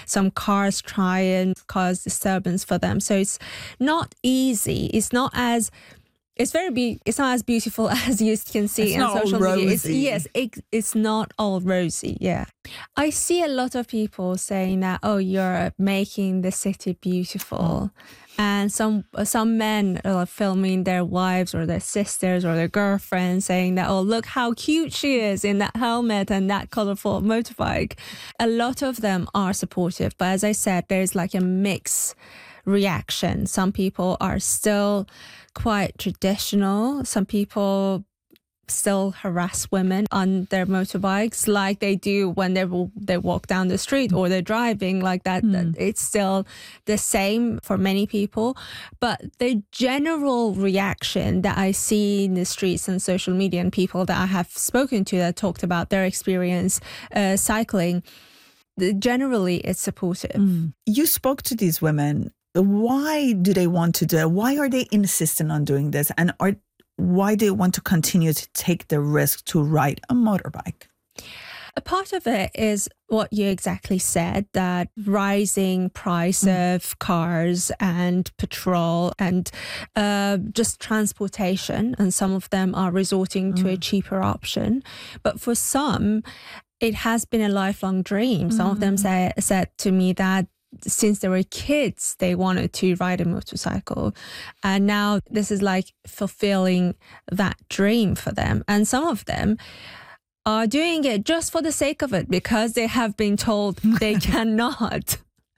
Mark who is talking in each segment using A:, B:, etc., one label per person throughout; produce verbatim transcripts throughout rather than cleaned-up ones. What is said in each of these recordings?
A: some cars try and cause disturbance for them. So it's not easy. It's not as It's very be- It's not as beautiful as you can see
B: it's
A: on social
B: all
A: media. It's,
B: rosy.
A: yes, it, it's not all rosy. Yeah, I see a lot of people saying that, oh, you're making the city beautiful, and some some men are filming their wives or their sisters or their girlfriends saying that, oh, look how cute she is in that helmet and that colorful motorbike. A lot of them are supportive, but as I said, there's like a mix reaction. Some people are still quite traditional. Some people still harass women on their motorbikes like they do when they they walk down the street or they're driving like that. Mm. It's still the same for many people. But the general reaction that I see in the streets and social media and people that I have spoken to that talked about their experience uh, cycling, generally it's supportive.
B: Mm. You spoke to these women. Why do they want to do it? Why are they insistent on doing this? And are why do they want to continue to take the risk to ride a motorbike?
A: A part of it is what you exactly said, that rising price mm. of cars and petrol and uh, just transportation. And some of them are resorting mm. to a cheaper option. But for some, it has been a lifelong dream. Some mm. of them say, said to me that since they were kids, they wanted to ride a motorcycle. And now this is like fulfilling that dream for them. And some of them are doing it just for the sake of it because they have been told they cannot.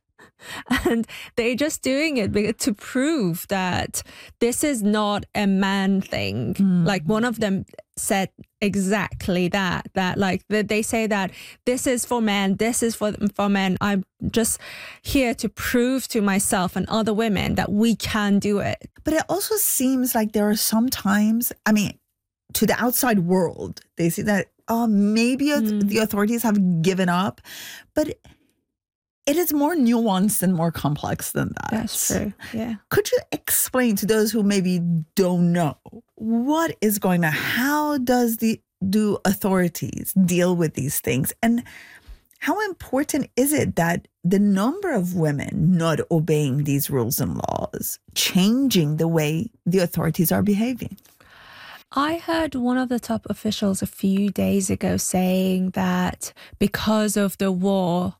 A: And they're just doing it to prove that this is not a man thing. Mm. Like one of them said exactly that, that like they say that this is for men, this is for, for men. I'm just here to prove to myself and other women that we can do it.
B: But it also seems like there are some times, I mean, to the outside world, they see that, oh, maybe mm. the authorities have given up. But it is more nuanced and more complex than that.
A: That's true, yeah.
B: Could you explain to those who maybe don't know what is going on? How does the do authorities deal with these things? And how important is it that the number of women not obeying these rules and laws changing the way the authorities are behaving?
A: I heard one of the top officials a few days ago saying that because of the war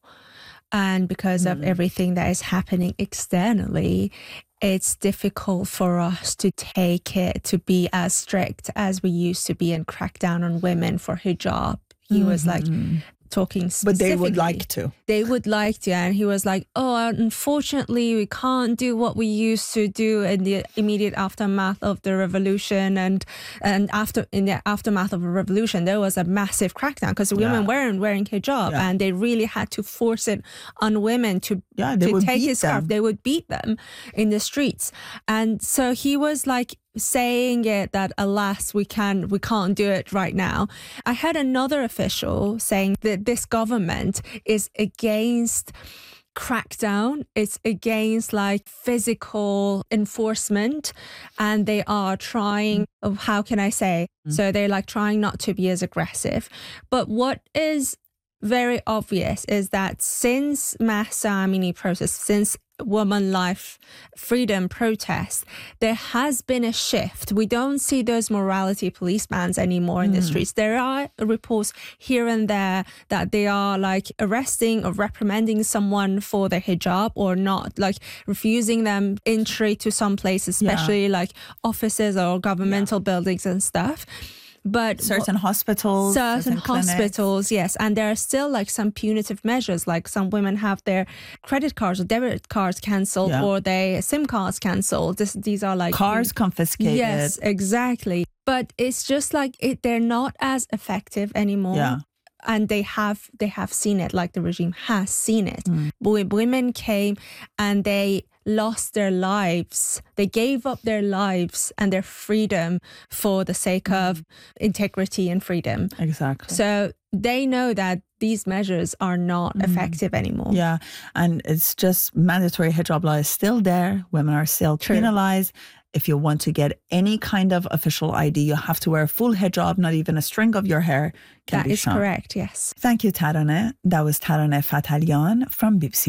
A: and because mm. of everything that is happening externally, it's difficult for us to take it to be as strict as we used to be and crack down on women for hijab. He mm-hmm. was like talking specifically.
B: But they would like to.
A: They would like to. And he was like, oh, unfortunately, we can't do what we used to do in the immediate aftermath of the revolution. And and after in the aftermath of the revolution, there was a massive crackdown because women
B: yeah.
A: weren't wearing hijab.
B: Yeah.
A: And they really had to force it on women to,
B: yeah, they
A: to
B: would
A: take
B: beat
A: his scarf.
B: them.
A: They would beat them in the streets. And so he was like, saying it that alas we can we can't do it right now. I had another official saying that this government is against crackdown, it's against like physical enforcement, and they are trying of how can I say mm. so they're like trying not to be as aggressive. But what is very obvious is that since Mahsa Amini protest, since woman life freedom protests, there has been a shift. We don't see those morality policemen anymore in mm. the streets. There are reports here and there that they are like arresting or reprimanding someone for their hijab or not, like refusing them entry to some places, especially yeah. like offices or governmental yeah. buildings and stuff. But
B: certain hospitals,
A: certain,
B: certain
A: hospitals, clinics. Yes. And there are still like some punitive measures, like some women have their credit cards or debit cards cancelled yeah. or their SIM cards cancelled. This, these are like
B: cars confiscated.
A: Yes, exactly. But it's just like it, they're not as effective anymore.
B: Yeah.
A: And they have they have seen it, like the regime has seen it. Mm. Women came and they lost their lives. They gave up their lives and their freedom for the sake mm. of integrity and freedom.
B: Exactly.
A: So they know that these measures are not mm. effective anymore.
B: Yeah. And it's just mandatory hijab law is still there. Women are still True. penalized. If you want to get any kind of official I D, you have to wear a full hijab, not even a string of your hair can
A: that
B: be
A: is
B: shown.
A: Correct, yes.
B: Thank you, Taraneh. That was Taraneh Fatalian from B B C